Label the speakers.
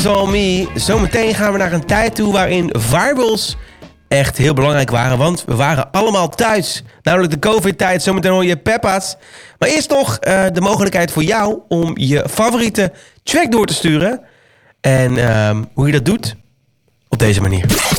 Speaker 1: All Me. Zometeen gaan we naar een tijd toe waarin variables echt heel belangrijk waren. Want we waren allemaal thuis. Namelijk de COVID-tijd. Zometeen hoor je Peppa's. Maar eerst nog de mogelijkheid voor jou om je favoriete track door te sturen. En hoe je dat doet? Op deze manier.